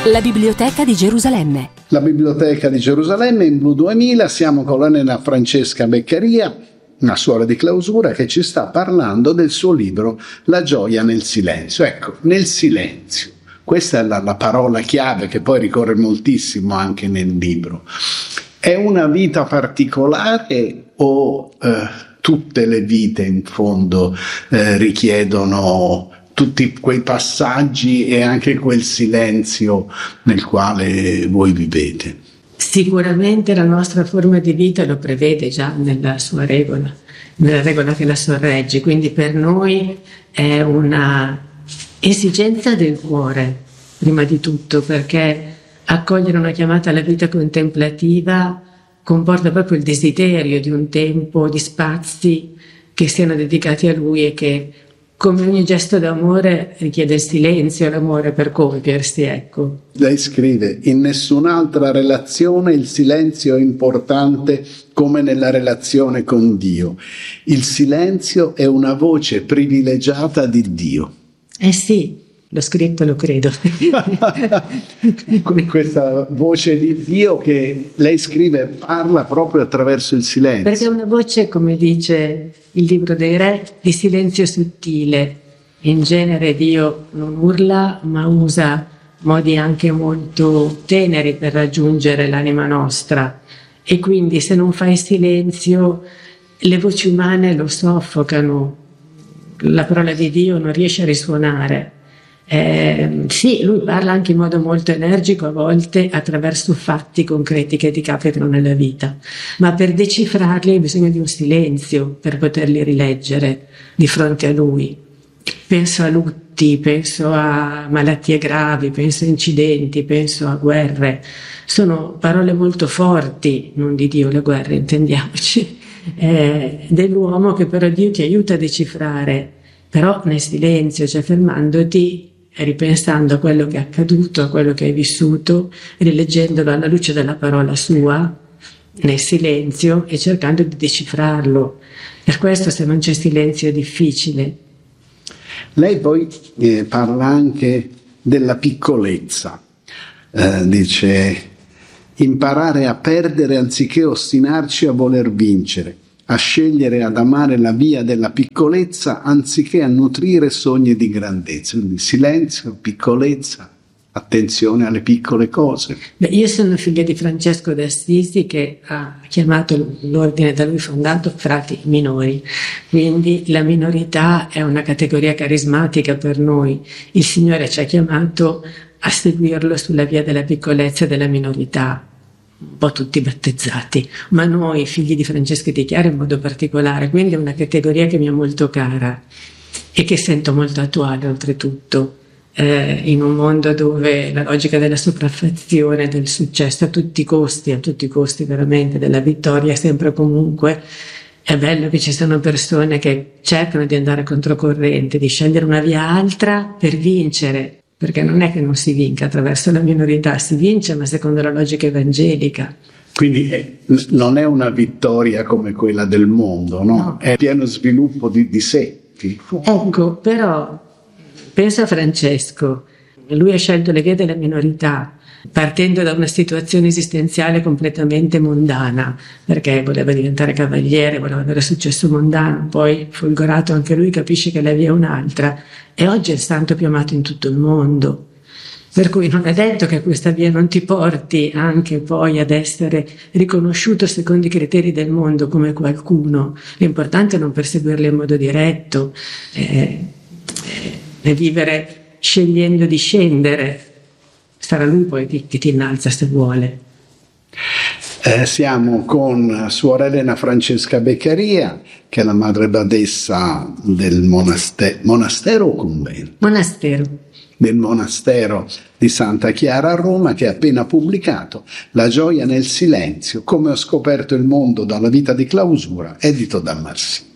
La Biblioteca di Gerusalemme. La Biblioteca di Gerusalemme in Blu 2000, siamo con l'Elena Francesca Beccaria, una suora di clausura che ci sta parlando del suo libro La gioia nel silenzio. Ecco, nel silenzio. Questa è la parola chiave che poi ricorre moltissimo anche nel libro. È una vita particolare o tutte le vite in fondo richiedono tutti quei passaggi e anche quel silenzio nel quale voi vivete? Sicuramente la nostra forma di vita lo prevede già nella sua regola, nella regola che la sorregge, quindi per noi è una esigenza del cuore, prima di tutto, perché accogliere una chiamata alla vita contemplativa comporta proprio il desiderio di un tempo, di spazi che siano dedicati a Lui e che, come ogni gesto d'amore, richiede il silenzio e l'amore per compiersi, ecco. Lei scrive: in nessun'altra relazione il silenzio è importante come nella relazione con Dio. Il silenzio è una voce privilegiata di Dio. Eh sì, l'ho scritto, lo credo. Questa voce di Dio che lei scrive parla proprio attraverso il silenzio. Perché è una voce, come dice il libro dei re, di silenzio sottile. In genere Dio non urla, ma usa modi anche molto teneri per raggiungere l'anima nostra. E quindi se non fai silenzio, le voci umane lo soffocano. La parola di Dio non riesce a risuonare. Sì, lui parla anche in modo molto energico a volte attraverso fatti concreti che ti capitano nella vita, ma per decifrarli hai bisogno di un silenzio per poterli rileggere di fronte a lui. Penso a lutti, penso a malattie gravi, penso a incidenti, penso a guerre. Sono parole molto forti, non di Dio le guerre, intendiamoci, dell'uomo che però Dio ti aiuta a decifrare, però nel silenzio, cioè fermandoti, ripensando a quello che è accaduto, a quello che hai vissuto, rileggendolo alla luce della parola sua, nel silenzio, e cercando di decifrarlo. Per questo, se non c'è silenzio, è difficile. Lei poi parla anche della piccolezza. Dice: imparare a perdere anziché ostinarci a voler vincere, a scegliere ad amare la via della piccolezza anziché a nutrire sogni di grandezza. Quindi silenzio, piccolezza, attenzione alle piccole cose. Io sono figlia di Francesco d'Assisi, che ha chiamato l'ordine da lui fondato frati minori, quindi la minorità è una categoria carismatica per noi. Il Signore ci ha chiamato a seguirlo sulla via della piccolezza e della minorità, un po' tutti battezzati, ma noi figli di Francesco e di Chiara in modo particolare, quindi è una categoria che mi è molto cara e che sento molto attuale oltretutto, in un mondo dove la logica della sopraffazione, del successo a tutti i costi veramente, della vittoria sempre e comunque. È bello che ci siano persone che cercano di andare controcorrente, di scegliere una via altra per vincere. Perché non è che non si vinca attraverso la minorità, si vince, ma secondo la logica evangelica. Quindi non è una vittoria come quella del mondo, no? No. È pieno sviluppo di sé. Ecco, però pensa a Francesco, lui ha scelto le vie della minorità, partendo da una situazione esistenziale completamente mondana, perché voleva diventare cavaliere, voleva avere successo mondano, poi folgorato anche lui, capisce che la via è un'altra, e oggi è il santo più amato in tutto il mondo. Per cui non è detto che questa via non ti porti anche poi ad essere riconosciuto secondo i criteri del mondo come qualcuno. L'importante è non perseguirli in modo diretto, e vivere scegliendo di scendere. Sarà lui poi che ti innalza se vuole. Siamo con suora Elena Francesca Beccaria, che è la madre badessa del monastero o convento? Monastero. Del monastero di Santa Chiara a Roma, che ha appena pubblicato La gioia nel silenzio, come ho scoperto il mondo dalla vita di clausura, edito da Marsi.